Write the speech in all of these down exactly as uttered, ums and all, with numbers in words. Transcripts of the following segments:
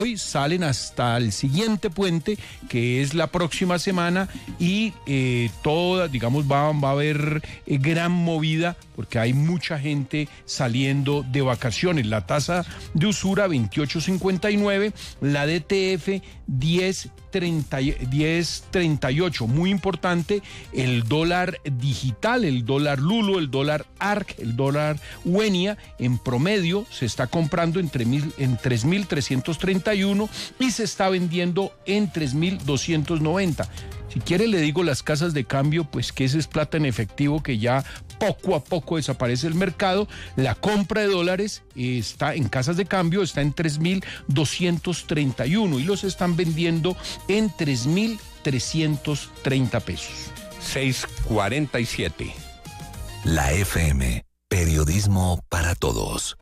hoy salen hasta el siguiente puente, que es la próxima semana, y eh, toda, digamos, va, va a haber eh, gran movida porque hay mucha gente saliendo de vacaciones. La tasa de usura veintiocho cincuenta y nueve, la D T F diez treinta y ocho. Muy importante, el dólar digital, el dólar Lulo, el dólar A R C, el dólar Wenia, en promedio se está comprando entre mil, en tres mil trescientos treinta y uno y se está vendiendo en tres mil doscientos noventa. Si quiere le digo las casas de cambio, pues que ese es plata en efectivo que ya poco a poco desaparece el mercado. La compra de dólares está en casas de cambio, está en tres mil doscientos treinta y uno y los están vendiendo en tres mil trescientos treinta pesos. seis cuarenta y siete. La F M, periodismo para todos.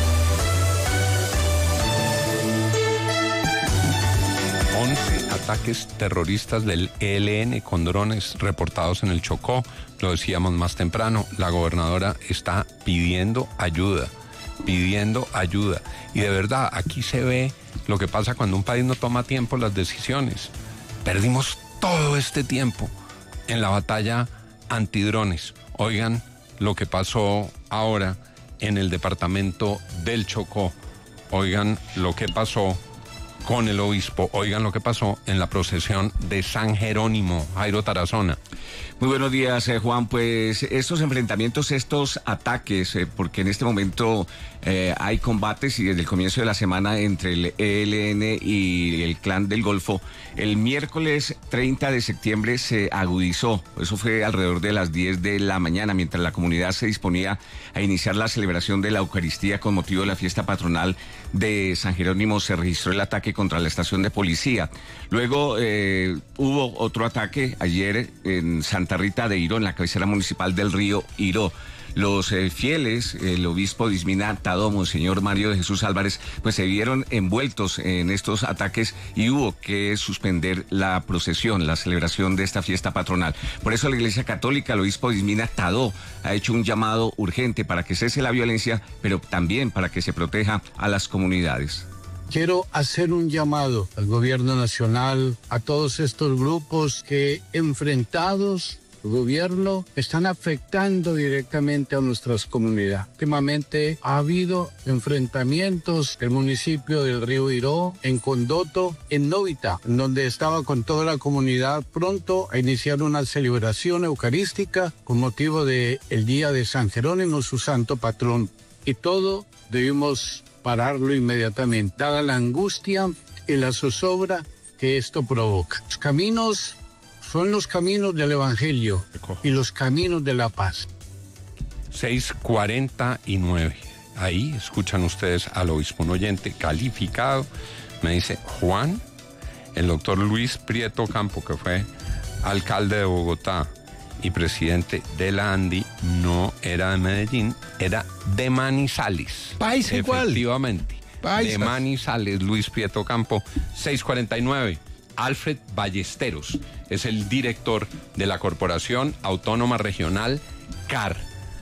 once ataques terroristas del E L N con drones reportados en el Chocó. Lo decíamos más temprano, la gobernadora está pidiendo ayuda, pidiendo ayuda. Y de verdad, aquí se ve lo que pasa cuando un país no toma tiempo las decisiones. Perdimos todo este tiempo en la batalla antidrones. Oigan lo que pasó ahora en el departamento del Chocó. Oigan lo que pasó con el obispo. Oigan lo que pasó en la procesión de San Jerónimo. Jairo Tarazona. Muy buenos días, eh, Juan. Pues estos enfrentamientos, estos ataques, eh, porque en este momento eh, hay combates y desde el comienzo de la semana entre el E L N y el Clan del Golfo, el miércoles treinta de septiembre se agudizó. Eso fue alrededor de las diez de la mañana, mientras la comunidad se disponía a iniciar la celebración de la Eucaristía con motivo de la fiesta patronal de San Jerónimo. Se registró el ataque contra la estación de policía. Luego eh, hubo otro ataque ayer en Santa Rita de Iró, en la cabecera municipal del río Iró. Los eh, fieles, el obispo Dismina Tadó, Monseñor Mario de Jesús Álvarez, pues se vieron envueltos en estos ataques y hubo que suspender la procesión, la celebración de esta fiesta patronal. Por eso la Iglesia Católica, el obispo Dismina Tadó, ha hecho un llamado urgente para que cese la violencia, pero también para que se proteja a las comunidades. Quiero hacer un llamado al gobierno nacional, a todos estos grupos que, enfrentados al gobierno, están afectando directamente a nuestras comunidades. Últimamente ha habido enfrentamientos en el municipio del río Iró, en Condoto, en Novita, donde estaba con toda la comunidad pronto a iniciar una celebración eucarística con motivo del Día de San Jerónimo, su santo patrón. Y todo debimos pararlo inmediatamente, dada la angustia y la zozobra que esto provoca. Los caminos son los caminos del Evangelio y los caminos de la paz. seis cuarenta y nueve. Ahí escuchan ustedes al obispo, un oyente calificado. Me dice, Juan, el doctor Luis Prieto Campo, que fue alcalde de Bogotá y presidente de la ANDI, no era de Medellín, era de Manizales. País igual. Efectivamente. Paisas. De Manizales, Luis Prieto Campo. seis cuarenta y nueve. Alfred Ballesteros es el director de la Corporación Autónoma Regional C A R.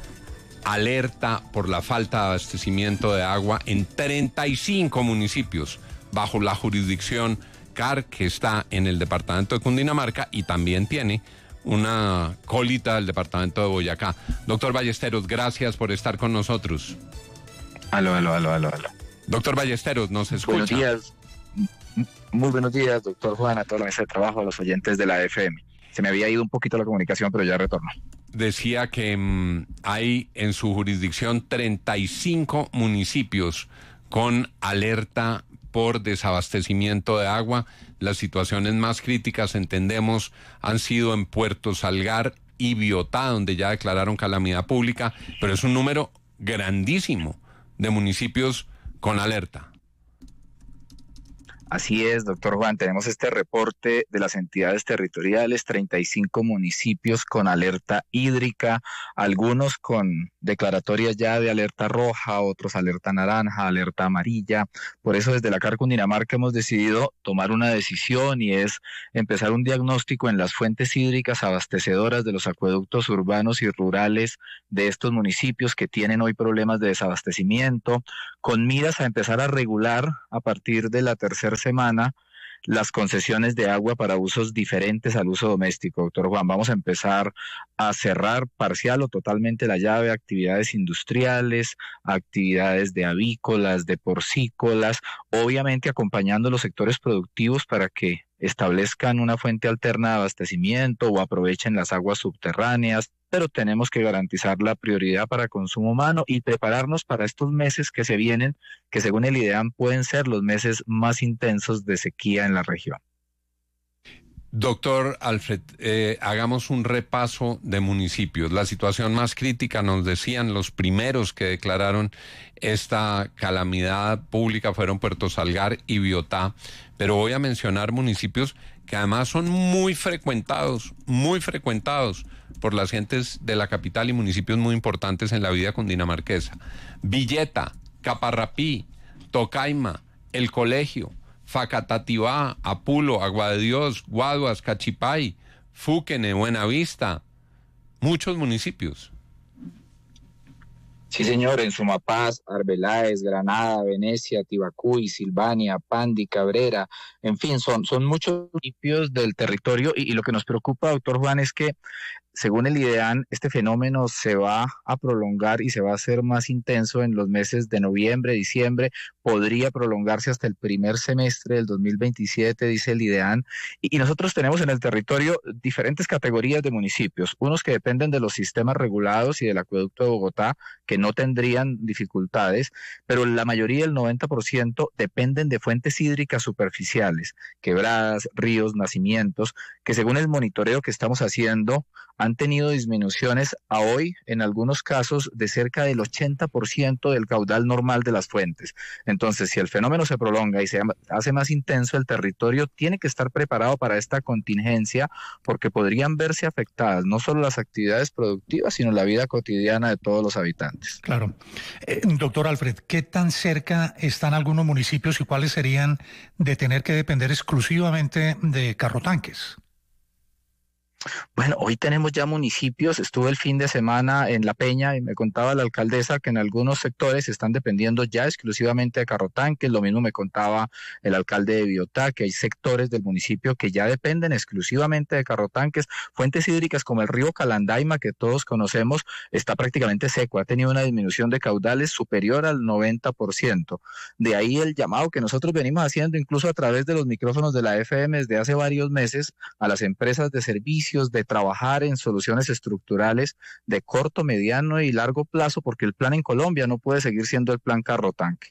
Alerta por la falta de abastecimiento de agua en treinta y cinco municipios bajo la jurisdicción C A R, que está en el departamento de Cundinamarca y también tiene una colita del departamento de Boyacá. Doctor Ballesteros, gracias por estar con nosotros. Aló, aló, aló, aló, aló. Doctor Ballesteros, ¿nos escucha? Buenos días. Muy buenos días, doctor Juan, a toda la mesa de trabajo, a los oyentes de la F M. Se me había ido un poquito la comunicación, pero ya retorno. Decía que mmm, hay en su jurisdicción treinta y cinco municipios con alerta por desabastecimiento de agua. Las situaciones más críticas, entendemos, han sido en Puerto Salgar y Biotá, donde ya declararon calamidad pública, pero es un número grandísimo de municipios con alerta. Así es, doctor Juan, tenemos este reporte de las entidades territoriales, treinta y cinco municipios con alerta hídrica, algunos con declaratorias ya de alerta roja, otros alerta naranja, alerta amarilla. Por eso desde la C A R Cundinamarca hemos decidido tomar una decisión y es empezar un diagnóstico en las fuentes hídricas abastecedoras de los acueductos urbanos y rurales de estos municipios que tienen hoy problemas de desabastecimiento, con miras a empezar a regular a partir de la tercera semana las concesiones de agua para usos diferentes al uso doméstico. Doctor Juan, vamos a empezar a cerrar parcial o totalmente la llave a actividades industriales, a actividades de avícolas, de porcícolas, obviamente acompañando los sectores productivos para que establezcan una fuente alterna de abastecimiento o aprovechen las aguas subterráneas, pero tenemos que garantizar la prioridad para consumo humano y prepararnos para estos meses que se vienen, que según el IDEAM pueden ser los meses más intensos de sequía en la región. Doctor Alfred, eh, hagamos un repaso de municipios. La situación más crítica, nos decían, los primeros que declararon esta calamidad pública fueron Puerto Salgar y Biotá, pero voy a mencionar municipios que además son muy frecuentados, muy frecuentados por las gentes de la capital y municipios muy importantes en la vida cundinamarquesa. Villeta, Caparrapí, Tocaima, El Colegio, Facatativá, Apulo, Agua de Dios, Guaduas, Cachipay, Fúquene, Buenavista, muchos municipios. Sí, señor, en Sumapaz, Arbeláez, Granada, Venecia, Tibacuy, Silvania, Pandi, Cabrera, en fin, son, son muchos municipios del territorio y, y lo que nos preocupa, doctor Juan, es que según el IDEAN, este fenómeno se va a prolongar y se va a hacer más intenso en los meses de noviembre, diciembre, podría prolongarse hasta el primer semestre del dos mil veintisiete, dice el IDEAN, y, y nosotros tenemos en el territorio diferentes categorías de municipios, unos que dependen de los sistemas regulados y del acueducto de Bogotá, que no tendrían dificultades, pero la mayoría, el noventa por ciento, dependen de fuentes hídricas superficiales, quebradas, ríos, nacimientos, que según el monitoreo que estamos haciendo, han tenido disminuciones a hoy, en algunos casos, de cerca del ochenta por ciento del caudal normal de las fuentes. Entonces, si el fenómeno se prolonga y se hace más intenso, el territorio tiene que estar preparado para esta contingencia, porque podrían verse afectadas no solo las actividades productivas, sino la vida cotidiana de todos los habitantes. Claro. Eh, doctor Alfred, ¿qué tan cerca están algunos municipios y cuáles serían de tener que depender exclusivamente de carrotanques? Bueno, hoy tenemos ya municipios, estuve el fin de semana en La Peña y me contaba la alcaldesa que en algunos sectores están dependiendo ya exclusivamente de carrotanques, lo mismo me contaba el alcalde de Biotá, que hay sectores del municipio que ya dependen exclusivamente de carrotanques, fuentes hídricas como el río Calandaima, que todos conocemos, está prácticamente seco, ha tenido una disminución de caudales superior al noventa por ciento, de ahí el llamado que nosotros venimos haciendo incluso a través de los micrófonos de la F M desde hace varios meses a las empresas de servicios, de trabajar en soluciones estructurales de corto, mediano y largo plazo, porque el plan en Colombia no puede seguir siendo el plan carro-tanque.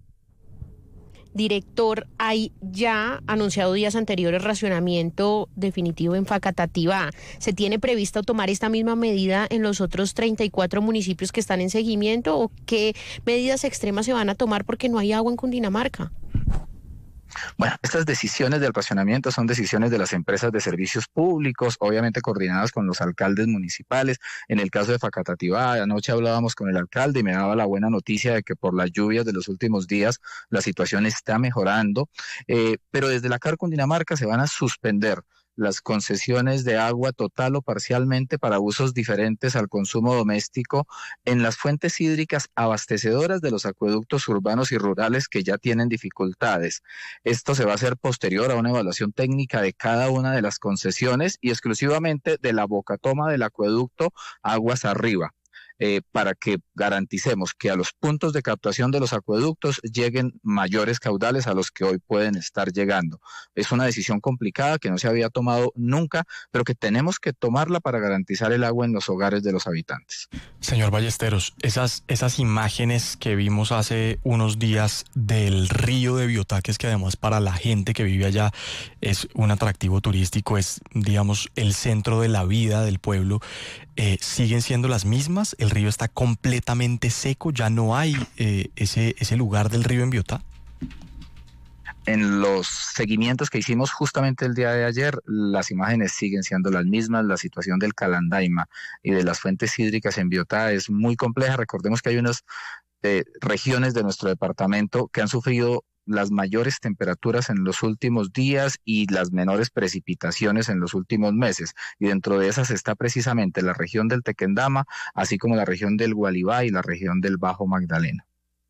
Director, hay ya anunciado días anteriores racionamiento definitivo en Facatativá. ¿Se tiene previsto tomar esta misma medida en los otros treinta y cuatro municipios que están en seguimiento? ¿O qué medidas extremas se van a tomar porque no hay agua en Cundinamarca? Bueno, estas decisiones del racionamiento son decisiones de las empresas de servicios públicos, obviamente coordinadas con los alcaldes municipales. En el caso de Facatativá, anoche hablábamos con el alcalde y me daba la buena noticia de que por las lluvias de los últimos días la situación está mejorando, eh, pero desde la C A R Cundinamarca se van a suspender las concesiones de agua total o parcialmente para usos diferentes al consumo doméstico en las fuentes hídricas abastecedoras de los acueductos urbanos y rurales que ya tienen dificultades. Esto se va a hacer posterior a una evaluación técnica de cada una de las concesiones y exclusivamente de la bocatoma del acueducto aguas arriba. Eh, para que garanticemos que a los puntos de captación de los acueductos lleguen mayores caudales a los que hoy pueden estar llegando. Es una decisión complicada que no se había tomado nunca, pero que tenemos que tomarla para garantizar el agua en los hogares de los habitantes. Señor Ballesteros, esas, esas imágenes que vimos hace unos días del río de Biotá, que es que además para la gente que vive allá es un atractivo turístico, es, digamos, el centro de la vida del pueblo, eh, ¿siguen siendo las mismas? ¿El río está completamente seco? ¿Ya no hay eh, ese, ese lugar del río en Biotá? en los seguimientos que hicimos justamente el día de ayer, las imágenes siguen siendo las mismas. La situación del Calandaima y de las fuentes hídricas en Biotá es muy compleja. Recordemos que hay unas eh, regiones de nuestro departamento que han sufrido las mayores temperaturas en los últimos días y las menores precipitaciones en los últimos meses. Y dentro de esas está precisamente la región del Tequendama, así como la región del Gualibá y la región del Bajo Magdalena.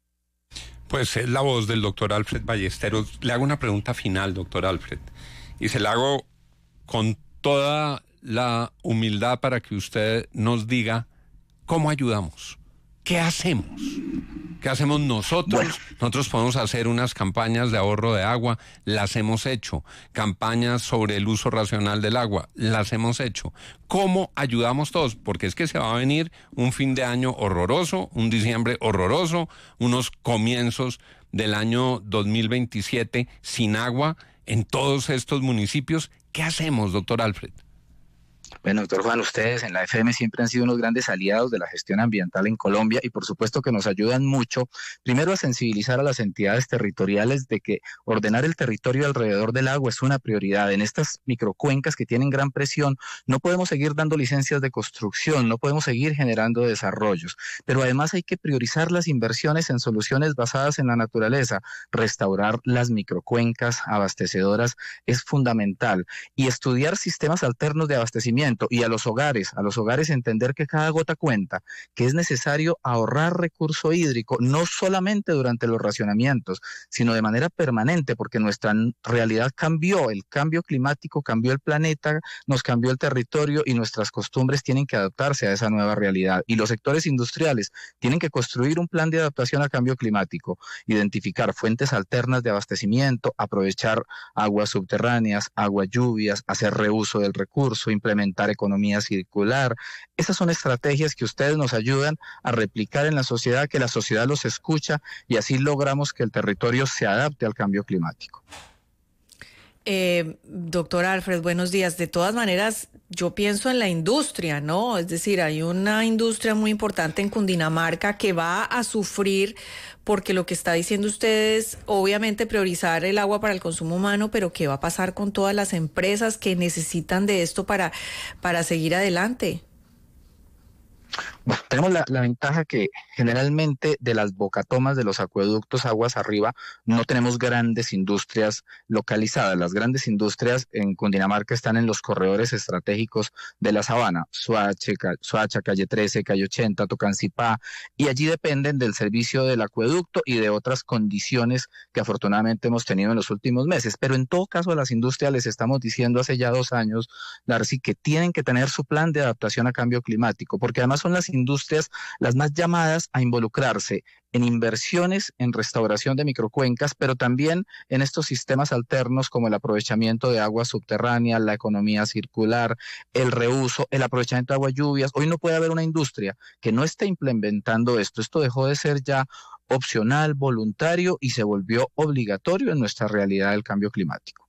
Pues es la voz del doctor Alfred Ballesteros. Le hago una pregunta final, doctor Alfred, y se la hago con toda la humildad para que usted nos diga cómo ayudamos, qué hacemos, qué hacemos nosotros. Bueno. Nosotros podemos hacer unas campañas de ahorro de agua, las hemos hecho, campañas sobre el uso racional del agua, las hemos hecho. ¿Cómo ayudamos todos? Porque es que se va a venir un fin de año horroroso, un diciembre horroroso, unos comienzos del año dos mil veintisiete sin agua en todos estos municipios. ¿Qué hacemos, doctor Alfred? Bueno, doctor Juan, ustedes en la F M siempre han sido unos grandes aliados de la gestión ambiental en Colombia y por supuesto que nos ayudan mucho, primero a sensibilizar a las entidades territoriales de que ordenar el territorio alrededor del agua es una prioridad. En estas microcuencas que tienen gran presión no podemos seguir dando licencias de construcción, no podemos seguir generando desarrollos, pero además hay que priorizar las inversiones en soluciones basadas en la naturaleza. Restaurar las microcuencas abastecedoras es fundamental y estudiar sistemas alternos de abastecimiento. Y a los hogares, a los hogares entender que cada gota cuenta, que es necesario ahorrar recurso hídrico, no solamente durante los racionamientos, sino de manera permanente, porque nuestra realidad cambió, el cambio climático cambió el planeta, nos cambió el territorio y nuestras costumbres tienen que adaptarse a esa nueva realidad. Y los sectores industriales tienen que construir un plan de adaptación al cambio climático, identificar fuentes alternas de abastecimiento, aprovechar aguas subterráneas, aguas lluvias, hacer reuso del recurso, implementar economía circular. Esas son estrategias que ustedes nos ayudan a replicar en la sociedad, que la sociedad los escucha y así logramos que el territorio se adapte al cambio climático. Eh, doctor Alfred, buenos días. De todas maneras, yo pienso en la industria, ¿no? Es decir, hay una industria muy importante en Cundinamarca que va a sufrir porque lo que está diciendo usted es obviamente priorizar el agua para el consumo humano, pero ¿qué va a pasar con todas las empresas que necesitan de esto para, para seguir adelante? Bueno, tenemos la, la ventaja que generalmente de las bocatomas de los acueductos aguas arriba no tenemos grandes industrias localizadas. Las grandes industrias en Cundinamarca están en los corredores estratégicos de la sabana, Soacha, Soacha, Calle trece, Calle ochenta, Tocancipá, y allí dependen del servicio del acueducto y de otras condiciones que afortunadamente hemos tenido en los últimos meses. Pero en todo caso a las industrias les estamos diciendo hace ya dos años, Darcy, que tienen que tener su plan de adaptación a cambio climático, porque además son las industrias las más llamadas a involucrarse en inversiones en restauración de microcuencas, pero también en estos sistemas alternos como el aprovechamiento de agua subterránea, la economía circular, el reuso, el aprovechamiento de agua lluvias. Hoy no puede haber una industria que no esté implementando esto. Esto dejó de ser ya opcional, voluntario y se volvió obligatorio en nuestra realidad del cambio climático.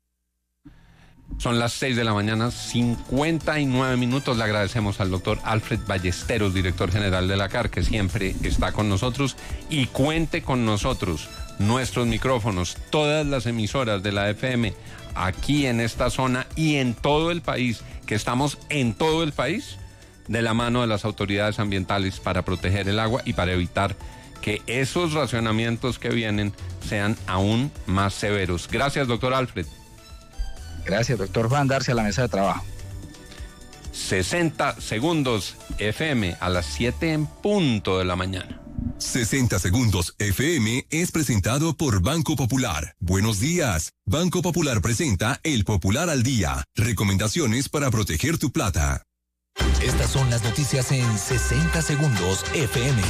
Son las seis de la mañana, cincuenta y nueve minutos. Le agradecemos al doctor Alfred Ballesteros, director general de la C A R, que siempre está con nosotros. Y cuente con nosotros, nuestros micrófonos, todas las emisoras de la F M, aquí en esta zona y en todo el país, que estamos en todo el país, de la mano de las autoridades ambientales para proteger el agua y para evitar que esos racionamientos que vienen sean aún más severos. Gracias, doctor Alfred. Gracias, doctor Juan. Darse a la mesa de trabajo. sesenta segundos F M a las siete en punto de la mañana. sesenta segundos F M es presentado por Banco Popular. Buenos días. Banco Popular presenta El Popular al Día. Recomendaciones para proteger tu plata. Estas son las noticias en sesenta segundos F M.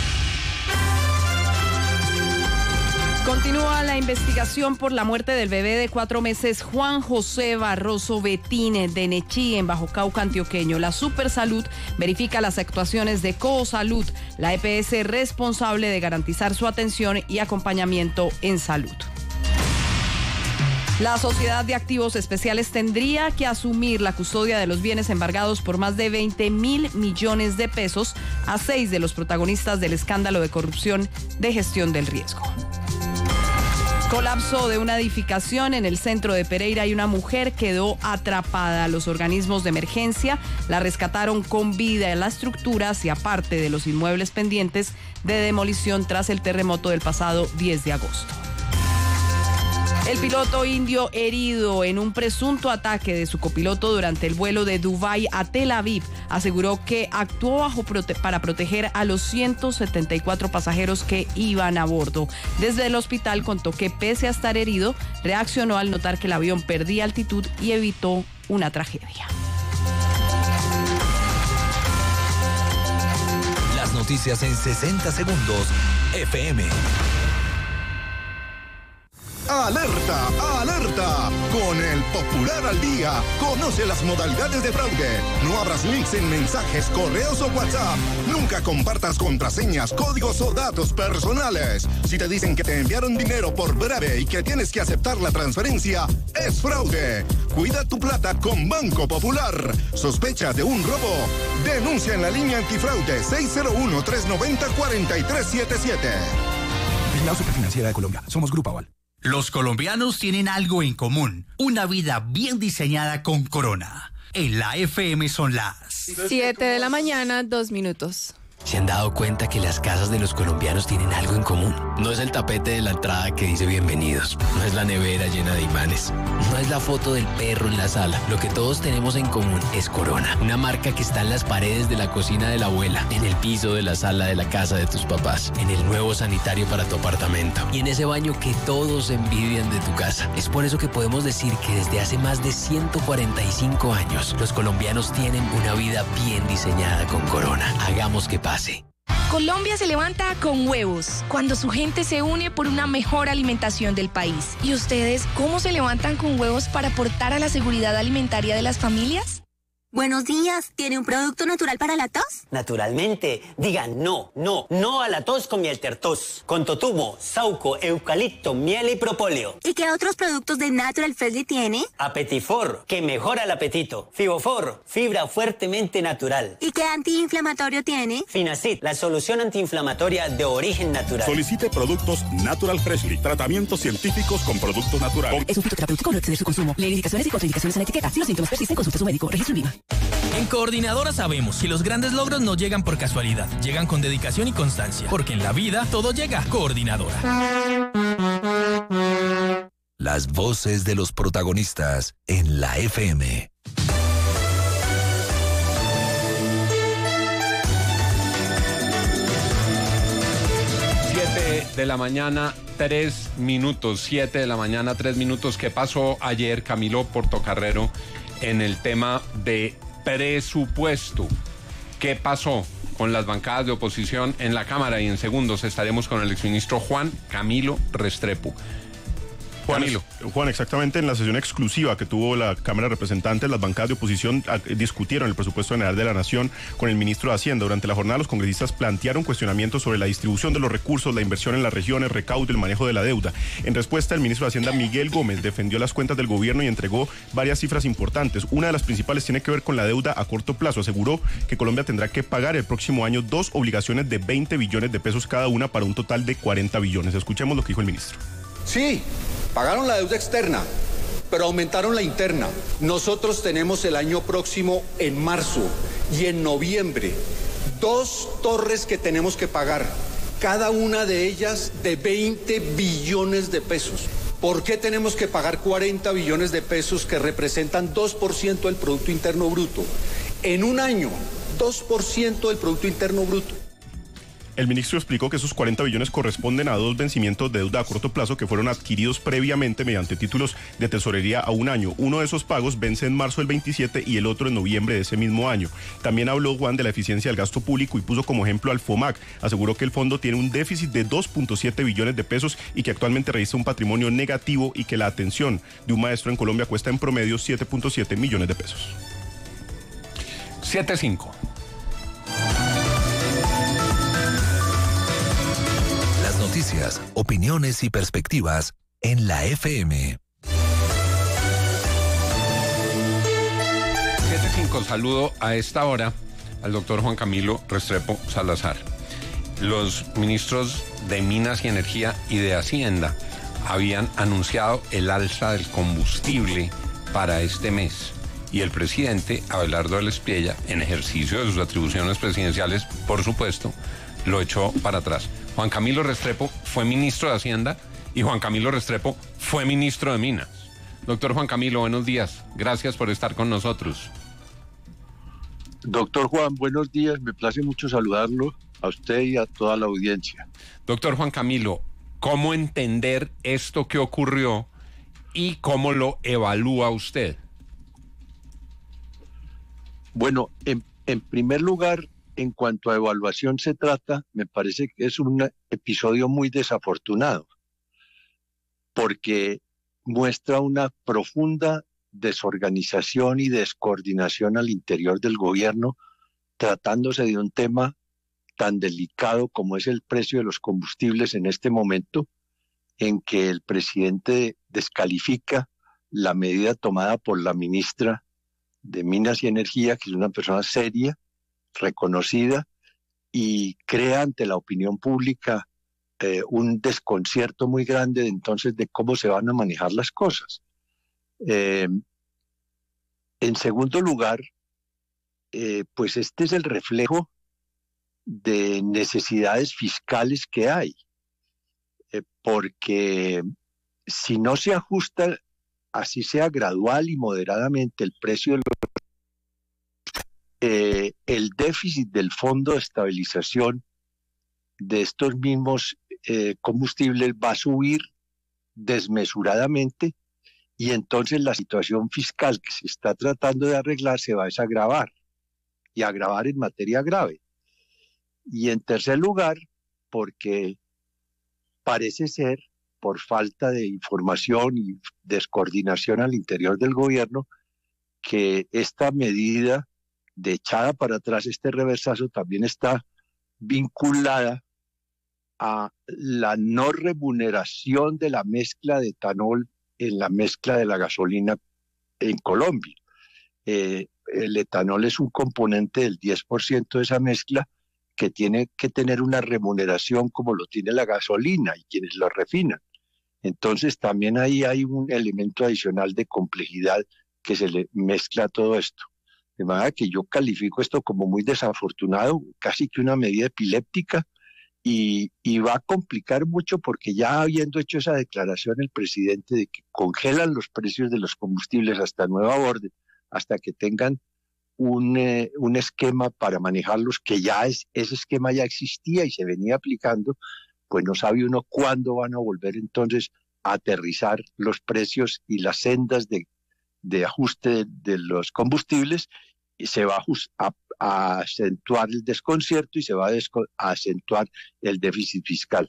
Continúa la investigación por la muerte del bebé de cuatro meses Juan José Barroso Betín de Nechí, en Bajo Cauca antioqueño. La Supersalud verifica las actuaciones de Coosalud, la E P S responsable de garantizar su atención y acompañamiento en salud. La Sociedad de Activos Especiales tendría que asumir la custodia de los bienes embargados por más de veinte mil millones de pesos a seis de los protagonistas del escándalo de corrupción de gestión del riesgo. Colapso de una edificación en el centro de Pereira y una mujer quedó atrapada. Los organismos de emergencia la rescataron con vida en las estructuras y aparte de los inmuebles pendientes de demolición tras el terremoto del pasado diez de agosto. El piloto indio herido en un presunto ataque de su copiloto durante el vuelo de Dubái a Tel Aviv aseguró que actuó bajo prote- para proteger a los ciento setenta y cuatro pasajeros que iban a bordo. Desde el hospital contó que pese a estar herido, reaccionó al notar que el avión perdía altitud y evitó una tragedia. Las noticias en sesenta segundos, F M. ¡Alerta! ¡Alerta! Con el Popular al Día, conoce las modalidades de fraude. No abras links en mensajes, correos o WhatsApp. Nunca compartas contraseñas, códigos o datos personales. Si te dicen que te enviaron dinero por breve y que tienes que aceptar la transferencia, es fraude. Cuida tu plata con Banco Popular. ¿Sospecha de un robo? Denuncia en la línea antifraude seis cero uno, tres nueve cero, cuatro tres siete siete. Vigilado Superfinanciera de Colombia. Somos Grupo Aval. Los colombianos tienen algo en común, una vida bien diseñada con Corona. En la F M son las siete de la mañana, dos minutos. ¿Se han dado cuenta que las casas de los colombianos tienen algo en común? No es el tapete de la entrada que dice bienvenidos, no es la nevera llena de imanes, no es la foto del perro en la sala. Lo que todos tenemos en común es Corona, una marca que está en las paredes de la cocina de la abuela, en el piso de la sala de la casa de tus papás, en el nuevo sanitario para tu apartamento y en ese baño que todos envidian de tu casa. Es por eso que podemos decir que desde hace más de ciento cuarenta y cinco años, los colombianos tienen una vida bien diseñada con Corona. Hagamos que pase. Colombia se levanta con huevos, cuando su gente se une por una mejor alimentación del país. ¿Y ustedes cómo se levantan con huevos para aportar a la seguridad alimentaria de las familias? Buenos días, ¿tiene un producto natural para la tos? Naturalmente, digan no, no, no a la tos con miel tertos, con totumo, sauco, eucalipto, miel y propóleo. ¿Y qué otros productos de Natural Freshly tiene? Apetifor, que mejora el apetito. Fibofor, fibra fuertemente natural. ¿Y qué antiinflamatorio tiene? Finacid, la solución antiinflamatoria de origen natural. Solicite productos Natural Freshly, tratamientos científicos con productos naturales. Es un fitoterapéutico, no exceder su consumo. Lee indicaciones y contraindicaciones en la etiqueta. Si los síntomas persisten, consulte a su médico. Registro INVIMA. En Coordinadora sabemos que los grandes logros no llegan por casualidad, llegan con dedicación y constancia, porque en la vida todo llega. Coordinadora. Las voces de los protagonistas en la F M. siete de la mañana, tres minutos. siete de la mañana, tres minutos. ¿Qué pasó ayer, Camilo Portocarrero, en el tema de presupuesto? ¿Qué pasó con las bancadas de oposición en la Cámara? Y en segundos estaremos con el exministro Juan Camilo Restrepo. Juan, Camilo. Juan, exactamente en la sesión exclusiva que tuvo la Cámara de Representantes, las bancadas de oposición discutieron el presupuesto general de la Nación con el ministro de Hacienda. Durante la jornada, los congresistas plantearon cuestionamientos sobre la distribución de los recursos, la inversión en las regiones, recaudo y el manejo de la deuda. En respuesta, el ministro de Hacienda, Miguel Gómez, defendió las cuentas del gobierno y entregó varias cifras importantes. Una de las principales tiene que ver con la deuda a corto plazo. Aseguró que Colombia tendrá que pagar el próximo año dos obligaciones de veinte billones de pesos cada una para un total de cuarenta billones. Escuchemos lo que dijo el ministro. Sí, pagaron la deuda externa, pero aumentaron la interna. Nosotros tenemos el año próximo, en marzo y en noviembre, dos torres que tenemos que pagar, cada una de ellas de veinte billones de pesos. ¿Por qué tenemos que pagar cuarenta billones de pesos que representan dos por ciento del Producto Interno Bruto? En un año, dos por ciento del Producto Interno Bruto. El ministro explicó que esos cuarenta billones corresponden a dos vencimientos de deuda a corto plazo que fueron adquiridos previamente mediante títulos de tesorería a un año. Uno de esos pagos vence en marzo del veintisiete y el otro en noviembre de ese mismo año. También habló Juan de la eficiencia del gasto público y puso como ejemplo al FOMAC. Aseguró que el fondo tiene un déficit de dos punto siete billones de pesos y que actualmente registra un patrimonio negativo y que la atención de un maestro en Colombia cuesta en promedio siete punto siete millones de pesos. siete cinco. Noticias, opiniones y perspectivas en la F M. siete cinco, saludo a esta hora al doctor Juan Camilo Restrepo Salazar. Los ministros de Minas y Energía y de Hacienda habían anunciado el alza del combustible para este mes. Y el presidente Abelardo del Espiella, en ejercicio de sus atribuciones presidenciales, por supuesto, lo echó para atrás. Juan Camilo Restrepo fue ministro de Hacienda y Juan Camilo Restrepo fue ministro de Minas. Doctor Juan Camilo, buenos días. Gracias por estar con nosotros. Doctor Juan, buenos días. Me place mucho saludarlo a usted y a toda la audiencia. Doctor Juan Camilo, ¿cómo entender esto que ocurrió y cómo lo evalúa usted? Bueno, en, en primer lugar, en cuanto a evaluación se trata, me parece que es un episodio muy desafortunado, porque muestra una profunda desorganización y descoordinación al interior del gobierno, tratándose de un tema tan delicado como es el precio de los combustibles en este momento, en que el presidente descalifica la medida tomada por la ministra de Minas y Energía, que es una persona seria, reconocida, y crea ante la opinión pública eh, un desconcierto muy grande de, entonces de cómo se van a manejar las cosas. Eh, en segundo lugar, eh, pues este es el reflejo de necesidades fiscales que hay, eh, porque si no se ajusta, así sea gradual y moderadamente, el precio de los, eh, el déficit del Fondo de Estabilización de estos mismos eh, combustibles va a subir desmesuradamente, y entonces la situación fiscal que se está tratando de arreglar se va a desagravar y agravar en materia grave. Y en tercer lugar, porque parece ser, por falta de información y descoordinación al interior del gobierno, que esta medida de echada para atrás, este reversazo, también está vinculada a la no remuneración de la mezcla de etanol en la mezcla de la gasolina en Colombia. Eh, el etanol es un componente del diez por ciento de esa mezcla que tiene que tener una remuneración como lo tiene la gasolina y quienes lo refinan. Entonces también ahí hay un elemento adicional de complejidad que se le mezcla a todo esto. De manera que yo califico esto como muy desafortunado, casi que una medida epiléptica, y, y va a complicar mucho, porque ya habiendo hecho esa declaración el presidente de que congelan los precios de los combustibles hasta nueva orden, hasta que tengan un, eh, un esquema para manejarlos, que ya es, ese esquema ya existía y se venía aplicando, pues no sabe uno cuándo van a volver entonces a aterrizar los precios y las sendas de, de ajuste de, de los combustibles, y se va a, a acentuar el desconcierto y se va a, a acentuar el déficit fiscal.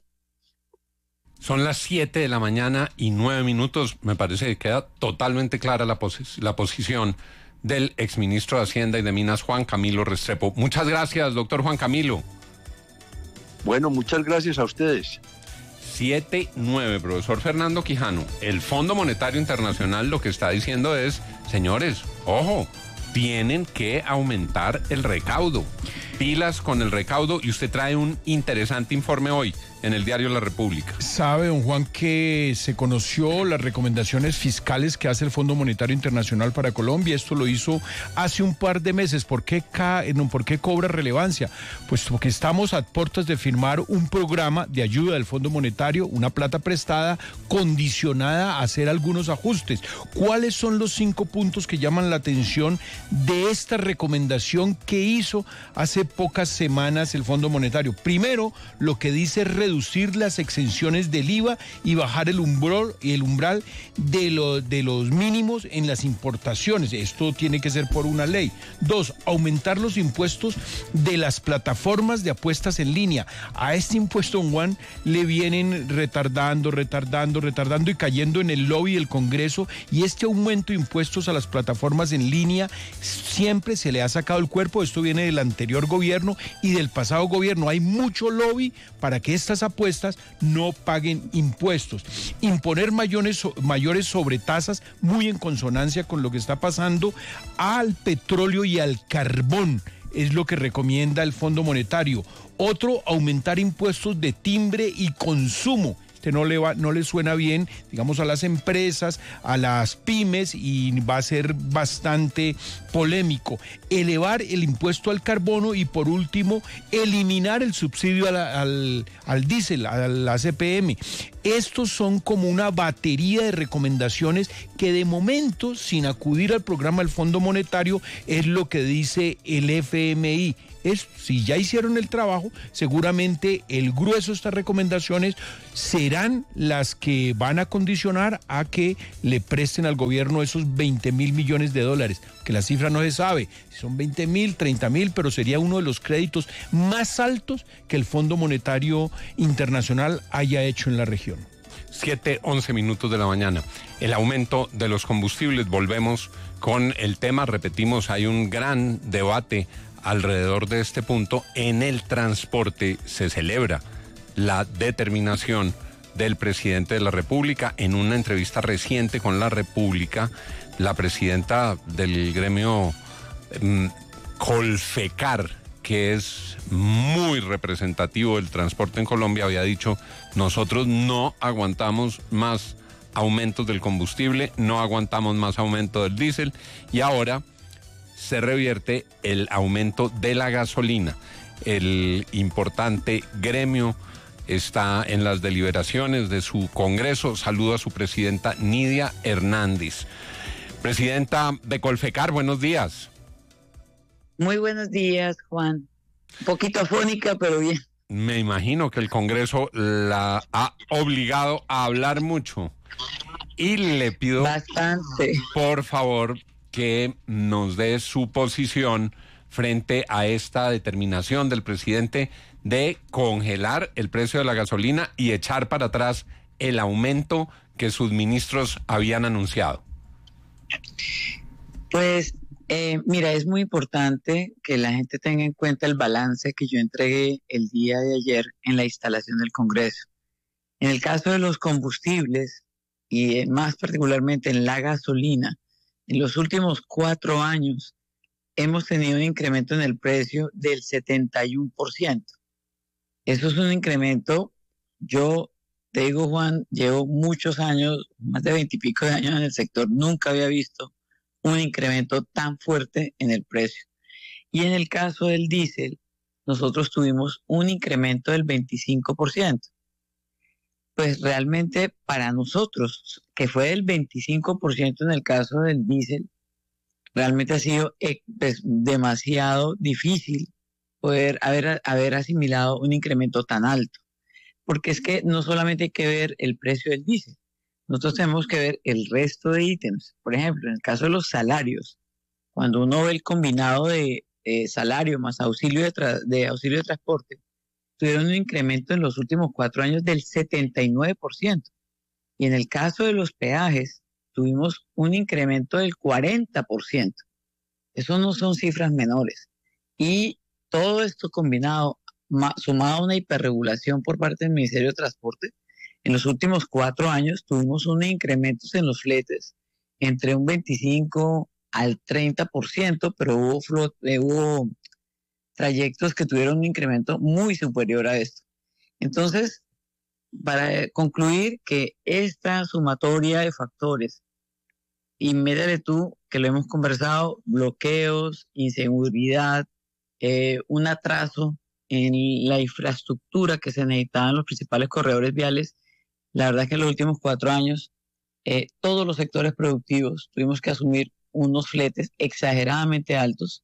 Son las siete de la mañana y nueve minutos. Me parece que queda totalmente clara la, posi- la posición del exministro de Hacienda y de Minas, Juan Camilo Restrepo. Muchas gracias, doctor Juan Camilo. Bueno, muchas gracias a ustedes. siete nueve, profesor Fernando Quijano. El Fondo Monetario Internacional lo que está diciendo es, señores, ojo, tienen que aumentar el recaudo. Pilas con el recaudo, y usted trae un interesante informe hoy en el diario La República. Sabe, don Juan, que se conoció las recomendaciones fiscales que hace el Fondo Monetario Internacional para Colombia. Esto lo hizo hace un par de meses. ¿Por qué, ca... no, ¿por qué cobra relevancia? Pues porque estamos a puertas de firmar un programa de ayuda del Fondo Monetario, una plata prestada condicionada a hacer algunos ajustes. ¿Cuáles son los cinco puntos que llaman la atención de esta recomendación que hizo hace pocas semanas el Fondo Monetario? Primero, lo que dice es reducir las exenciones del I V A y bajar el umbral, el umbral de, lo, de los mínimos en las importaciones. Esto tiene que ser por una ley. Dos, aumentar los impuestos de las plataformas de apuestas en línea. A este impuesto, don Juan, le vienen retardando, retardando, retardando y cayendo en el lobby del Congreso, y este aumento de impuestos a las plataformas en línea siempre se le ha sacado el cuerpo. Esto viene del anterior gobierno y del pasado gobierno. Hay mucho lobby para que estas apuestas no paguen impuestos. Imponer mayores, mayores sobretasas, muy en consonancia con lo que está pasando al petróleo y al carbón, es lo que recomienda el Fondo Monetario. Otro, aumentar impuestos de timbre y consumo. este no le va, no le suena bien, digamos, a las empresas, a las pymes, y va a ser bastante polémico. Elevar el impuesto al carbono y, por último, eliminar el subsidio a la, al, al diésel, a la C P M. Estos son como una batería de recomendaciones que de momento, sin acudir al programa del Fondo Monetario, es lo que dice el F M I. Es, si ya hicieron el trabajo, seguramente el grueso de estas recomendaciones serán las que van a condicionar a que le presten al gobierno esos veinte mil millones de dólares, que la cifra no se sabe, si son veinte mil, treinta mil, pero sería uno de los créditos más altos que el Fondo Monetario Internacional haya hecho en la región. siete, once minutos de la mañana. El aumento de los combustibles, volvemos con el tema, repetimos, hay un gran debate alrededor de este punto. En el transporte se celebra la determinación del presidente de la República. En una entrevista reciente con La República, la presidenta del gremio um, Colfecar, que es muy representativo del transporte en Colombia, había dicho: nosotros no aguantamos más aumentos del combustible, no aguantamos más aumento del diésel, y ahora se revierte el aumento de la gasolina. El importante gremio está en las deliberaciones de su congreso. Saludo a su presidenta Nidia Hernández. Presidenta de Colfecar, buenos días. Muy buenos días, Juan. Un poquito afónica, pero bien. Me imagino que el Congreso la ha obligado a hablar mucho. Y le pido, bastante, por favor, que nos dé su posición frente a esta determinación del presidente de congelar el precio de la gasolina y echar para atrás el aumento que sus ministros habían anunciado. Pues, eh, mira, es muy importante que la gente tenga en cuenta el balance que yo entregué el día de ayer en la instalación del Congreso. En el caso de los combustibles, y eh, más particularmente en la gasolina, en los últimos cuatro años hemos tenido un incremento en el precio del setenta y uno por ciento. Eso es un incremento, yo te digo, Juan, llevo muchos años, más de veintipico de años en el sector, nunca había visto un incremento tan fuerte en el precio. Y en el caso del diésel, nosotros tuvimos un incremento del veinticinco por ciento. Pues realmente para nosotros, que fue del veinticinco por ciento en el caso del diésel, realmente ha sido eh, pues, demasiado difícil poder haber, haber asimilado un incremento tan alto. Porque es que no solamente hay que ver el precio del diésel, nosotros tenemos que ver el resto de ítems. Por ejemplo, en el caso de los salarios, cuando uno ve el combinado de eh, salario más auxilio de, tra- de auxilio de transporte, tuvieron un incremento en los últimos cuatro años del setenta y nueve por ciento. Y en el caso de los peajes, tuvimos un incremento del cuarenta por ciento. Eso no son cifras menores. Y todo esto combinado, sumado a una hiperregulación por parte del Ministerio de Transporte, en los últimos cuatro años tuvimos unos incrementos en los fletes entre un veinticinco al treinta por ciento, pero hubo, flot, eh, hubo trayectos que tuvieron un incremento muy superior a esto. Entonces, para concluir que esta sumatoria de factores, y métele tú que lo hemos conversado, bloqueos, inseguridad, eh, un atraso en la infraestructura que se necesitaba en los principales corredores viales, la verdad es que en los últimos cuatro años eh, todos los sectores productivos tuvimos que asumir unos fletes exageradamente altos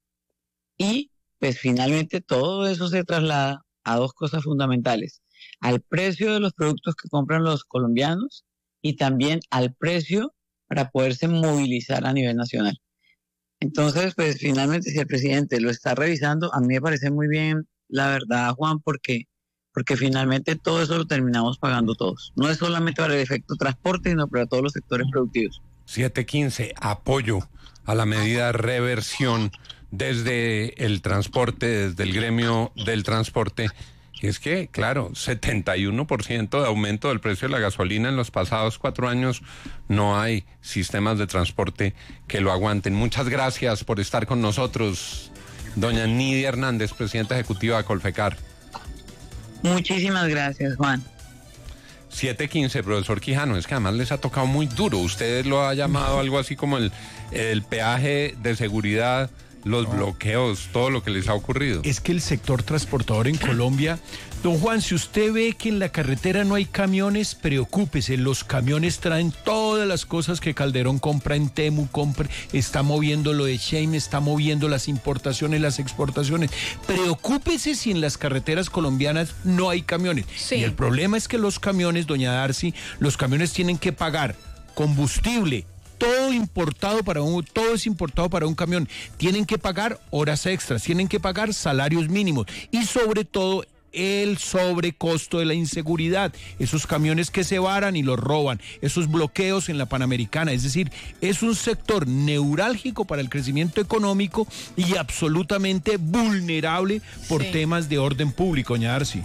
y pues finalmente todo eso se traslada a dos cosas fundamentales: al precio de los productos que compran los colombianos y también al precio para poderse movilizar a nivel nacional. Entonces, pues finalmente si el presidente lo está revisando, a mí me parece muy bien, la verdad, Juan, porque, porque finalmente todo eso lo terminamos pagando todos. No es solamente para el efecto transporte, sino para todos los sectores productivos. siete quince, apoyo a la medida de reversión desde el transporte, desde el gremio del transporte. Y es que, claro, setenta y uno por ciento de aumento del precio de la gasolina en los pasados cuatro años, no hay sistemas de transporte que lo aguanten. Muchas gracias por estar con nosotros, doña Nidia Hernández, presidenta ejecutiva de Colfecar. Muchísimas gracias, Juan. siete quince, profesor Quijano, es que además les ha tocado muy duro. Usted lo ha llamado algo así como el, el peaje de seguridad, los no. bloqueos, todo lo que les ha ocurrido. Es que el sector transportador en Colombia, don Juan, si usted ve que en la carretera no hay camiones, preocúpese, los camiones traen todas las cosas que Calderón compra en Temu, compra, está moviendo lo de Shein, está moviendo las importaciones, las exportaciones. Preocúpese si en las carreteras colombianas no hay camiones. Sí. Y el problema es que los camiones, doña Darcy, los camiones tienen que pagar combustible, todo importado para un, todo es importado para un camión. Tienen que pagar horas extras, tienen que pagar salarios mínimos y sobre todo el sobrecosto de la inseguridad, esos camiones que se varan y los roban, esos bloqueos en la Panamericana, es decir, es un sector neurálgico para el crecimiento económico y absolutamente vulnerable por sí. temas de orden público, doña Darcy.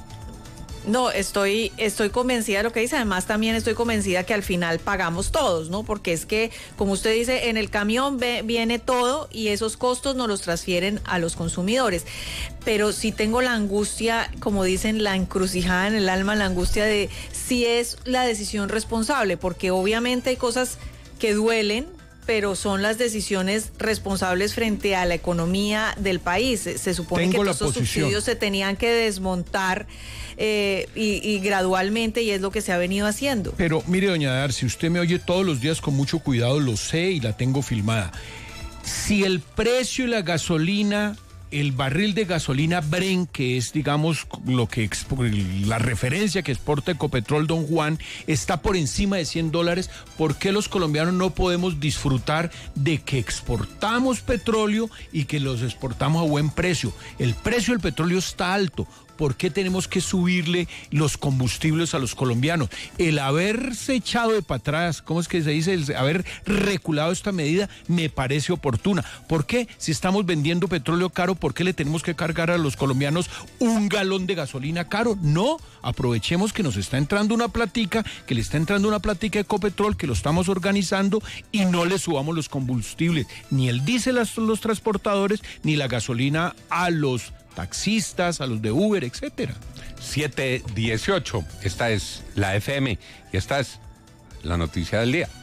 No, estoy, estoy convencida de lo que dice, además también estoy convencida que al final pagamos todos, ¿no? Porque es que, como usted dice, en el camión ve, viene todo y esos costos nos los transfieren a los consumidores. Pero sí tengo la angustia, como dicen, la encrucijada en el alma, la angustia de si es la decisión responsable, porque obviamente hay cosas que duelen, pero son las decisiones responsables frente a la economía del país. Se, se supone Tengo que todos esos subsidios se tenían que desmontar eh, y, y gradualmente, y es lo que se ha venido haciendo. Pero mire, doña Darcy, usted me oye todos los días con mucho cuidado, lo sé y la tengo filmada. Si el precio de la gasolina, el barril de gasolina Brent, que es, digamos, lo que la referencia que exporta Ecopetrol, don Juan, está por encima de cien dólares, ¿por qué los colombianos no podemos disfrutar de que exportamos petróleo y que los exportamos a buen precio? El precio del petróleo está alto. ¿Por qué tenemos que subirle los combustibles a los colombianos? El haberse echado de para atrás, ¿cómo es que se dice? El haber reculado esta medida me parece oportuna. ¿Por qué? Si estamos vendiendo petróleo caro, ¿por qué le tenemos que cargar a los colombianos un galón de gasolina caro? No, aprovechemos que nos está entrando una platica, que le está entrando una platica de Ecopetrol, que lo estamos organizando y no le subamos los combustibles, ni el diésel a los transportadores, ni la gasolina a los taxistas, a los de Uber, etcétera. siete dieciocho, esta es la F M y esta es la noticia del día.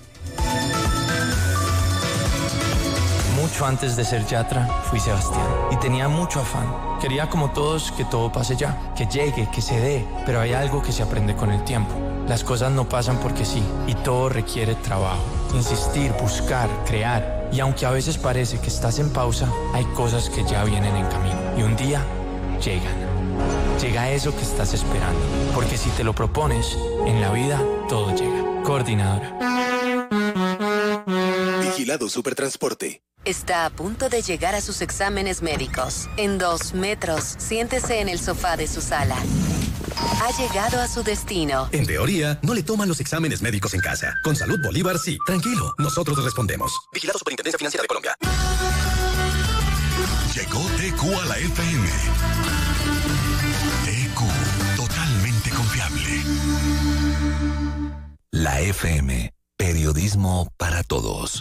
Mucho antes de ser Yatra, fui Sebastián y tenía mucho afán. Quería, como todos, que todo pase ya, que llegue, que se dé, pero hay algo que se aprende con el tiempo. Las cosas no pasan porque sí, y todo requiere trabajo, insistir, buscar, crear. Y aunque a veces parece que estás en pausa, hay cosas que ya vienen en camino. Y un día, llegan. Llega eso que estás esperando, porque si te lo propones, en la vida todo llega. Coordinadora. Vigilado Supertransporte. Está a punto de llegar a sus exámenes médicos. En dos metros, siéntese en el sofá de su sala. Ha llegado a su destino. En teoría, no le toman los exámenes médicos en casa. Con Salud Bolívar, sí. Tranquilo, nosotros respondemos. Vigilado Superintendencia Financiera de Colombia. Llegó T Q a la F M. T Q, totalmente confiable. La F M, periodismo para todos.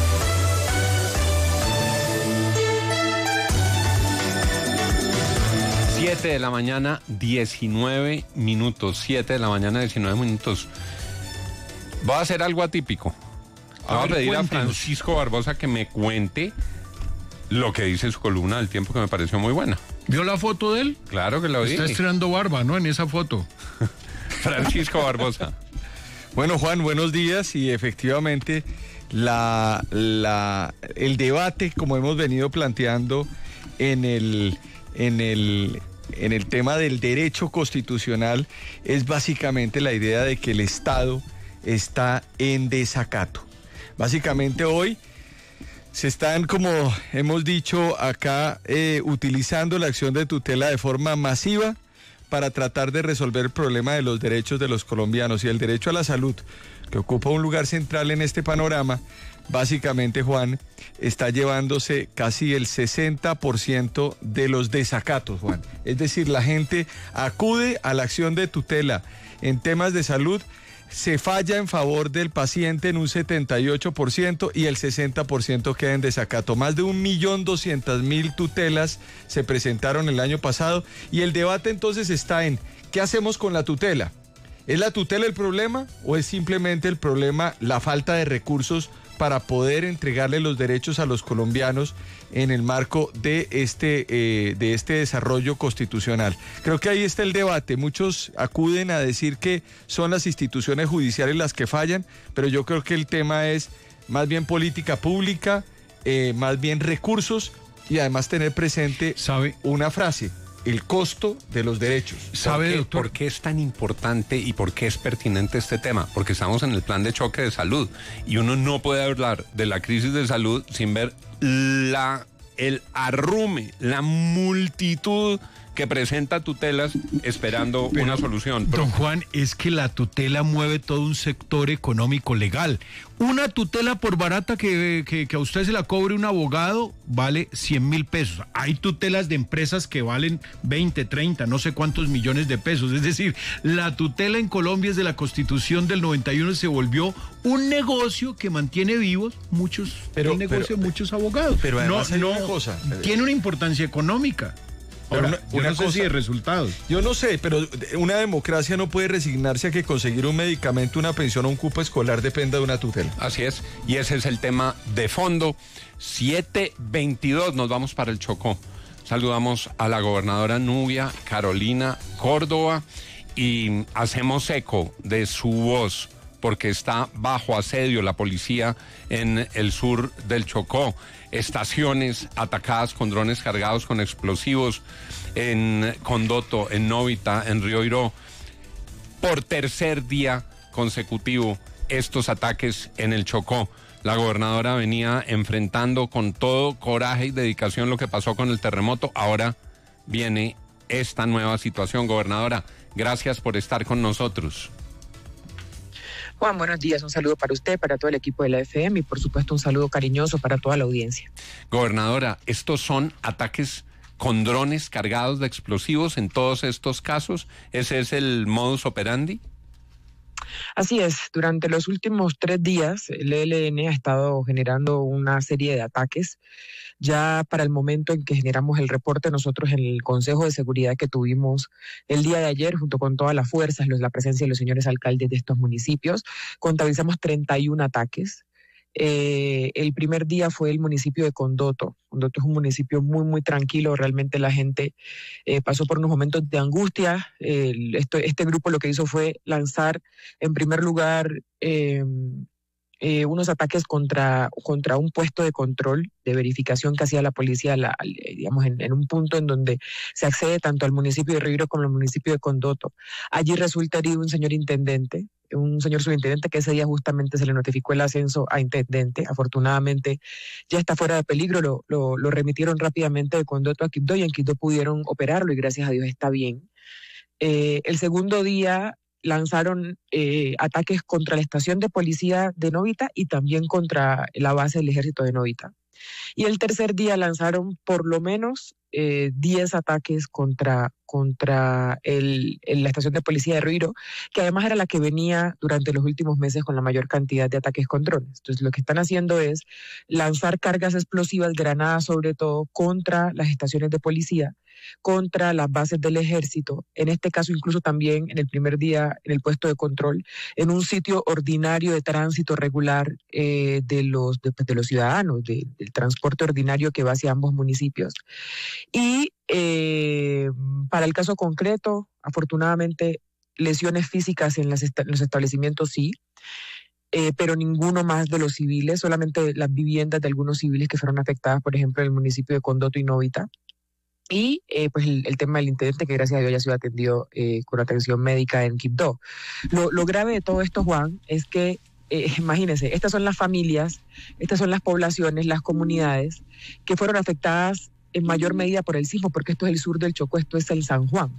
siete de la mañana, diecinueve minutos. siete de la mañana, diecinueve minutos. Voy a hacer algo atípico. Voy a, a pedir cuéntenos. a Francisco Barbosa que me cuente lo que dice su columna del Tiempo, que me pareció muy buena. ¿Vio la foto de él? Claro que la vi. Está estrenando barba, ¿no? En esa foto. Francisco Barbosa. Bueno, Juan, buenos días. Y efectivamente, la, la, el debate, como hemos venido planteando en el... en el en el tema del derecho constitucional, es básicamente la idea de que el Estado está en desacato. Básicamente hoy se están, como hemos dicho acá, eh, utilizando la acción de tutela de forma masiva para tratar de resolver el problema de los derechos de los colombianos, y el derecho a la salud, que ocupa un lugar central en este panorama. Básicamente, Juan, está llevándose casi el sesenta por ciento de los desacatos, Juan. Es decir, la gente acude a la acción de tutela en temas de salud, se falla en favor del paciente en un setenta y ocho por ciento y el sesenta por ciento queda en desacato. Más de un millón doscientas mil tutelas se presentaron el año pasado, y el debate entonces está en ¿qué hacemos con la tutela? ¿Es la tutela el problema o es simplemente el problema la falta de recursos para poder entregarle los derechos a los colombianos en el marco de este, eh, de este desarrollo constitucional? Creo que ahí está el debate. Muchos acuden a decir que son las instituciones judiciales las que fallan, pero yo creo que el tema es más bien política pública, eh, más bien recursos y además tener presente ¿sabe? Una frase: el costo de los derechos. ¿Sabe, ¿Por doctor? ¿Por qué es tan importante y por qué es pertinente este tema? Porque estamos en el plan de choque de salud y uno no puede hablar de la crisis de salud sin ver la, el arrume, la multitud que presenta tutelas esperando Pero, una solución. Don Juan, es que la tutela mueve todo un sector económico legal. Una tutela, por barata que, que, que a usted se la cobre un abogado, vale cien mil pesos. Hay tutelas de empresas que valen veinte, treinta, no sé cuántos millones de pesos. Es decir, la tutela en Colombia desde la Constitución del noventa y uno se volvió un negocio que mantiene vivos muchos, pero, un negocio pero, de muchos abogados. Pero además no, hay no, una cosa. Tiene una importancia económica. Ahora, una, yo una no sé cosa, si de resultados. Yo no sé, pero una democracia no puede resignarse a que conseguir un medicamento, una pensión o un cupo escolar dependa de una tutela. Así es, y ese es el tema de fondo. siete veintidós, nos vamos para el Chocó. Saludamos a la gobernadora Nubia Carolina Córdoba y hacemos eco de su voz, porque está bajo asedio la policía en el sur del Chocó. Estaciones atacadas con drones cargados con explosivos en Condoto, en Novita, en Río Iró. Por tercer día consecutivo, estos ataques en el Chocó. La gobernadora venía enfrentando con todo coraje y dedicación lo que pasó con el terremoto. Ahora viene esta nueva situación. Gobernadora, gracias por estar con nosotros. Juan, buenos días, un saludo para usted, para todo el equipo de la F M y por supuesto un saludo cariñoso para toda la audiencia. Gobernadora, ¿estos son ataques con drones cargados de explosivos en todos estos casos? ¿Ese es el modus operandi? Así es, durante los últimos tres días el E L N ha estado generando una serie de ataques. Ya para el momento en que generamos el reporte, nosotros en el Consejo de Seguridad que tuvimos el día de ayer, junto con todas las fuerzas, la presencia de los señores alcaldes de estos municipios, contabilizamos treinta y uno ataques. Eh, el primer día fue el municipio de Condoto. Condoto es un municipio muy, muy tranquilo. Realmente la gente eh, pasó por unos momentos de angustia. Eh, esto, este grupo lo que hizo fue lanzar, en primer lugar, eh, Eh, unos ataques contra, contra un puesto de control, de verificación que hacía la policía, la, digamos, en, en un punto en donde se accede tanto al municipio de Río Iró como al municipio de Condoto. Allí resulta herido un señor intendente, un señor subintendente que ese día justamente se le notificó el ascenso a intendente. Afortunadamente ya está fuera de peligro, lo, lo, lo remitieron rápidamente de Condoto a Quibdó y en Quibdó pudieron operarlo y gracias a Dios está bien. Eh, el segundo día lanzaron eh, ataques contra la estación de policía de Novita y también contra la base del ejército de Novita. Y el tercer día lanzaron por lo menos eh, diez ataques contra, contra el, el, la estación de policía de Río Iró, que además era la que venía durante los últimos meses con la mayor cantidad de ataques con drones. Entonces lo que están haciendo es lanzar cargas explosivas, granadas sobre todo, contra las estaciones de policía, contra las bases del ejército, en este caso incluso también en el primer día en el puesto de control, en un sitio ordinario de tránsito regular eh, de, los, de, de los ciudadanos, de, del transporte ordinario que va hacia ambos municipios. Y eh, para el caso concreto, afortunadamente, lesiones físicas en, las est- en los establecimientos sí, Eh, pero ninguno más de los civiles, solamente las viviendas de algunos civiles que fueron afectadas, por ejemplo, en el municipio de Condoto y Novita. Y eh, pues el, el tema del intendente, que gracias a Dios ya ha sido atendido eh, con atención médica en Quibdó. Lo, lo grave de todo esto, Juan, es que, eh, imagínense, estas son las familias, estas son las poblaciones, las comunidades que fueron afectadas en mayor medida por el sismo, porque esto es el sur del Chocó, esto es el San Juan.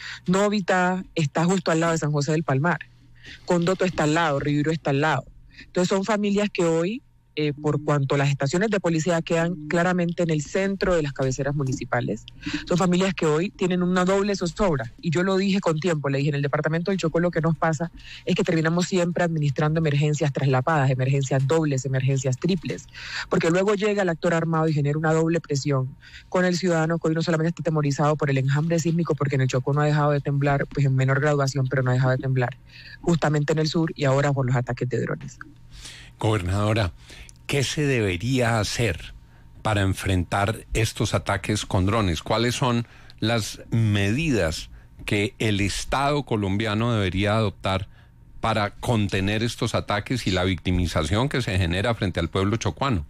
Novita está justo al lado de San José del Palmar. Condoto está al lado, Río Iró está al lado. Entonces son familias que hoy eh, por cuanto las estaciones de policía quedan claramente en el centro de las cabeceras municipales. Son familias que hoy tienen una doble zozobra, y yo lo dije con tiempo, le dije, en el departamento del Chocó lo que nos pasa es que terminamos siempre administrando emergencias traslapadas, emergencias dobles, emergencias triples, porque luego llega el actor armado y genera una doble presión con el ciudadano, que hoy no solamente está temorizado por el enjambre sísmico, porque en el Chocó no ha dejado de temblar, pues en menor graduación, pero no ha dejado de temblar justamente en el sur, y ahora por los ataques de drones. Gobernadora, ¿qué se debería hacer para enfrentar estos ataques con drones? ¿Cuáles son las medidas que el Estado colombiano debería adoptar para contener estos ataques y la victimización que se genera frente al pueblo chocuano?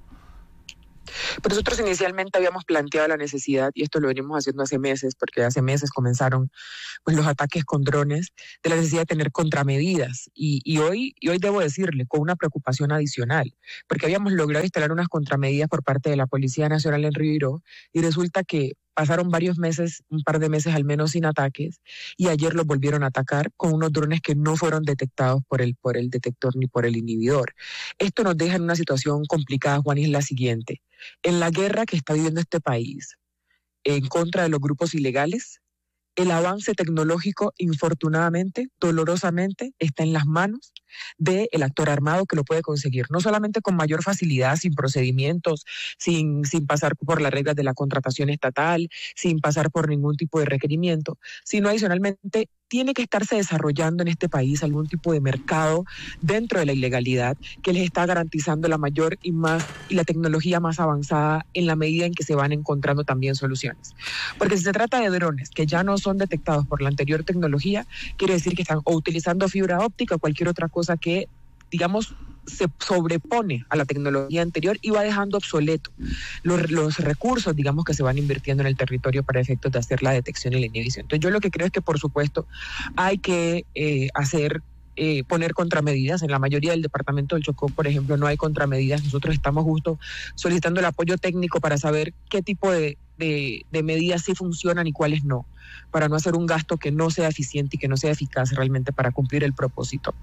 Pero nosotros inicialmente habíamos planteado la necesidad, y esto lo venimos haciendo hace meses, porque hace meses comenzaron pues, los ataques con drones, de la necesidad de tener contramedidas. Y, y, hoy, y hoy debo decirle, con una preocupación adicional, porque habíamos logrado instalar unas contramedidas por parte de la Policía Nacional en Río, y resulta que pasaron varios meses, un par de meses al menos sin ataques, y ayer los volvieron a atacar con unos drones que no fueron detectados por el, por el detector ni por el inhibidor. Esto nos deja en una situación complicada, Juan, y es la siguiente. En la guerra que está viviendo este país en contra de los grupos ilegales, el avance tecnológico, infortunadamente, dolorosamente, está en las manos del actor armado, que lo puede conseguir, no solamente con mayor facilidad, sin procedimientos, sin, sin pasar por las reglas de la contratación estatal, sin pasar por ningún tipo de requerimiento, sino adicionalmente tiene que estarse desarrollando en este país algún tipo de mercado dentro de la ilegalidad que les está garantizando la mayor y más y la tecnología más avanzada en la medida en que se van encontrando también soluciones. Porque si se trata de drones que ya no son detectados por la anterior tecnología, quiere decir que están o utilizando fibra óptica o cualquier otra cosa que, digamos, se sobrepone a la tecnología anterior y va dejando obsoleto los, los recursos, digamos, que se van invirtiendo en el territorio para efectos de hacer la detección y la inhibición. Entonces yo lo que creo es que, por supuesto, hay que eh, hacer, eh, poner contramedidas. En la mayoría del departamento del Chocó, por ejemplo, no hay contramedidas. Nosotros estamos justo solicitando el apoyo técnico para saber qué tipo de, de, de medidas sí funcionan y cuáles no, para no hacer un gasto que no sea eficiente y que no sea eficaz realmente para cumplir el propósito.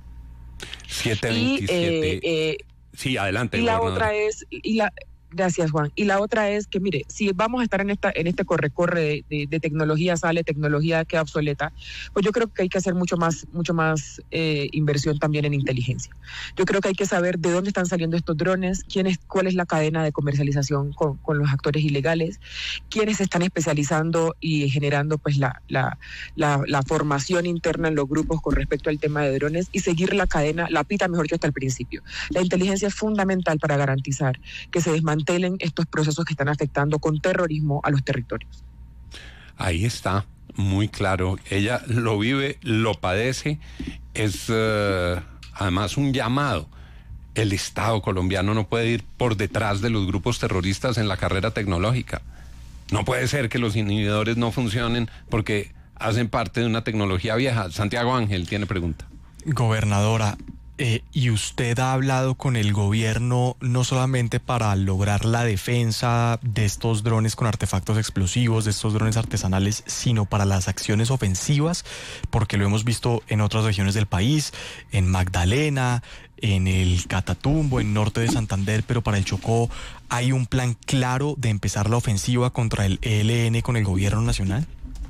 siete veintisiete. Y, eh, eh, sí, adelante. Y la otra es, y la, gracias, Juan. Y la otra es que, mire, si vamos a estar en esta en este corre-corre de, de, de tecnología sale, tecnología queda obsoleta, pues yo creo que hay que hacer mucho más, mucho más eh, inversión también en inteligencia. Yo creo que hay que saber de dónde están saliendo estos drones, quién es, cuál es la cadena de comercialización con, con los actores ilegales, quiénes se están especializando y generando pues la, la, la, la formación interna en los grupos con respecto al tema de drones, y seguir la cadena, la pita mejor que hasta el principio. La inteligencia es fundamental para garantizar que se desmantelen estos procesos que están afectando con terrorismo a los territorios. Ahí está, muy claro. Ella lo vive, lo padece. Es uh, además un llamado. El Estado colombiano no puede ir por detrás de los grupos terroristas en la carrera tecnológica. No puede ser que los inhibidores no funcionen porque hacen parte de una tecnología vieja. Santiago Ángel tiene pregunta. Gobernadora, Eh, y usted ha hablado con el gobierno no solamente para lograr la defensa de estos drones con artefactos explosivos, de estos drones artesanales, sino para las acciones ofensivas, porque lo hemos visto en otras regiones del país, en Magdalena, en el Catatumbo, en norte de Santander, pero para el Chocó, ¿hay un plan claro de empezar la ofensiva contra el E L N con el gobierno nacional?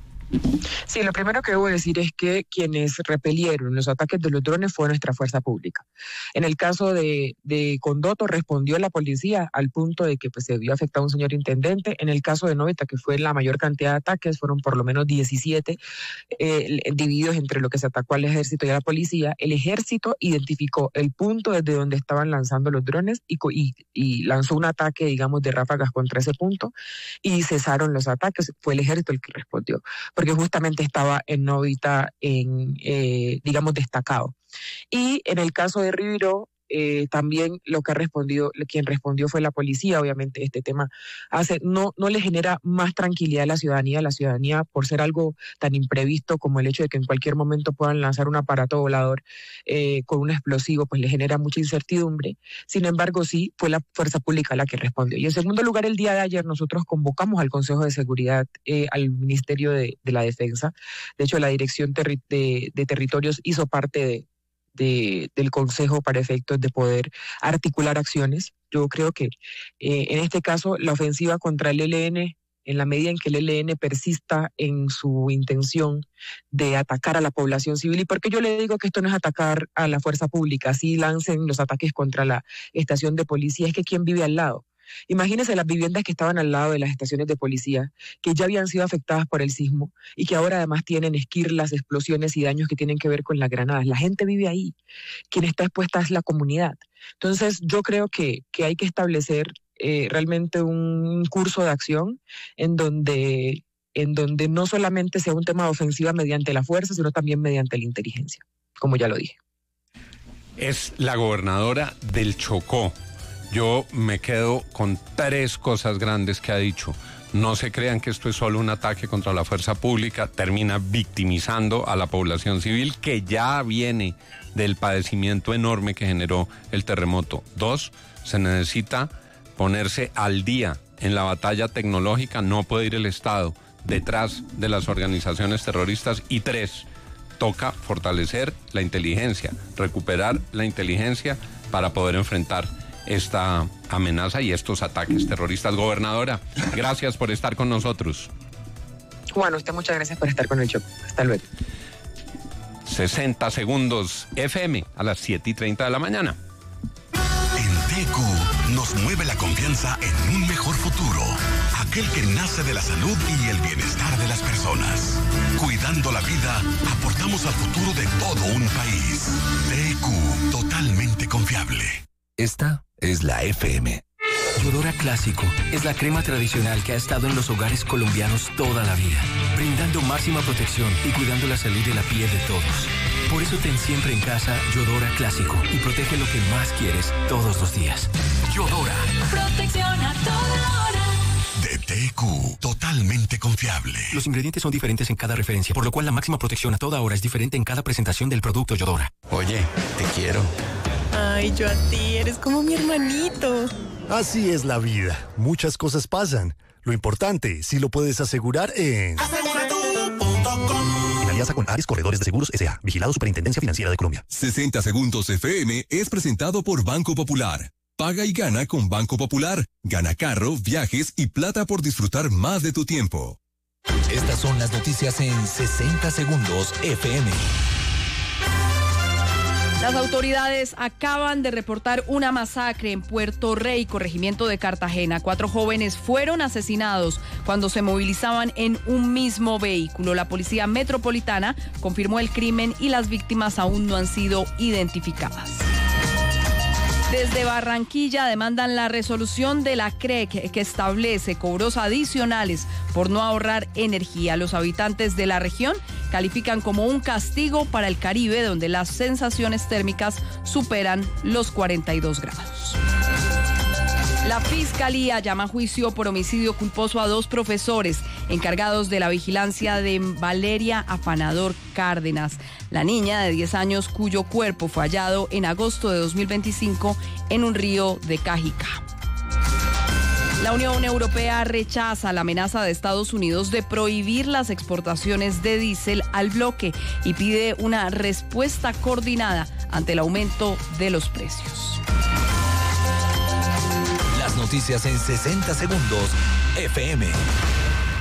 Sí, lo primero que debo decir es que quienes repelieron los ataques de los drones fue nuestra fuerza pública. En el caso de, de Condoto respondió la policía al punto de que pues, se vio afectado un señor intendente. En el caso de Novita, que fue la mayor cantidad de ataques, fueron por lo menos diecisiete, eh, divididos entre lo que se atacó al ejército y a la policía. El ejército identificó el punto desde donde estaban lanzando los drones y, y, y lanzó un ataque, digamos, de ráfagas contra ese punto y cesaron los ataques. Fue el ejército el que respondió, porque justamente estaba en Novita, en, eh, digamos, destacado. Y en el caso de Ribiró, eh, también lo que ha respondido, quien respondió fue la policía. Obviamente este tema hace, no, no le genera más tranquilidad a la ciudadanía, la ciudadanía por ser algo tan imprevisto como el hecho de que en cualquier momento puedan lanzar un aparato volador eh, con un explosivo, pues le genera mucha incertidumbre. Sin embargo, sí, fue la fuerza pública la que respondió. Y en segundo lugar, el día de ayer nosotros convocamos al Consejo de Seguridad, eh, al Ministerio de, de la Defensa. De hecho, la Dirección terri de, de Territorios hizo parte de De, del Consejo para efectos de poder articular acciones. Yo creo que eh, en este caso la ofensiva contra el E L N, en la medida en que el E L N persista en su intención de atacar a la población civil, y porque yo le digo que esto no es atacar a la fuerza pública, así lancen los ataques contra la estación de policía, es que ¿quién vive al lado? Imagínense las viviendas que estaban al lado de las estaciones de policía, que ya habían sido afectadas por el sismo y que ahora además tienen esquirlas, explosiones y daños que tienen que ver con las granadas. La gente vive ahí, quien está expuesta es la comunidad. Entonces yo creo que, que hay que establecer eh, realmente un curso de acción en donde, en donde no solamente sea un tema de ofensiva mediante la fuerza, sino también mediante la inteligencia, como ya lo dije. Es la gobernadora del Chocó. Yo me quedo con tres cosas grandes que ha dicho. No se crean que esto es solo un ataque contra la fuerza pública, termina victimizando a la población civil que ya viene del padecimiento enorme que generó el terremoto. Dos, se necesita ponerse al día en la batalla tecnológica, no puede ir el Estado detrás de las organizaciones terroristas. Y tres, toca fortalecer la inteligencia, recuperar la inteligencia para poder enfrentar esta amenaza y estos ataques terroristas. Gobernadora, gracias por estar con nosotros. Juan, usted muchas gracias por estar con el show. Hasta luego. sesenta segundos F M a las siete y treinta de la mañana. En T Q nos mueve la confianza en un mejor futuro, aquel que nace de la salud y el bienestar de las personas. Cuidando la vida, aportamos al futuro de todo un país. T Q, totalmente confiable. Esta es la F M. Yodora Clásico es la crema tradicional que ha estado en los hogares colombianos toda la vida, brindando máxima protección y cuidando la salud de la piel de todos. Por eso ten siempre en casa Yodora Clásico y protege lo que más quieres todos los días. Yodora. Protección a toda hora. De T Q, totalmente confiable. Los ingredientes son diferentes en cada referencia, por lo cual la máxima protección a toda hora es diferente en cada presentación del producto Yodora. Oye, te quiero. Ay, yo a ti, eres como mi hermanito. Así es la vida. Muchas cosas pasan. Lo importante, si lo puedes asegurar en... aseguratu punto com. En alianza con Ares Corredores de Seguros S A. Vigilado Superintendencia Financiera de Colombia. sesenta Segundos F M es presentado por Banco Popular. Paga y gana con Banco Popular. Gana carro, viajes y plata por disfrutar más de tu tiempo. Estas son las noticias en sesenta Segundos F M. Las autoridades acaban de reportar una masacre en Puerto Rey, corregimiento de Cartagena. Cuatro jóvenes fueron asesinados cuando se movilizaban en un mismo vehículo. La policía metropolitana confirmó el crimen y las víctimas aún no han sido identificadas. Desde Barranquilla demandan la resolución de la C R E C que establece cobros adicionales por no ahorrar energía. Los habitantes de la región califican como un castigo para el Caribe, donde las sensaciones térmicas superan los cuarenta y dos grados. La Fiscalía llama a juicio por homicidio culposo a dos profesores encargados de la vigilancia de Valeria Afanador Cárdenas, la niña de diez años cuyo cuerpo fue hallado en agosto de dos mil veinticinco en un río de Cajicá. La Unión Europea rechaza la amenaza de Estados Unidos de prohibir las exportaciones de diésel al bloque y pide una respuesta coordinada ante el aumento de los precios. Las noticias en sesenta Segundos F M.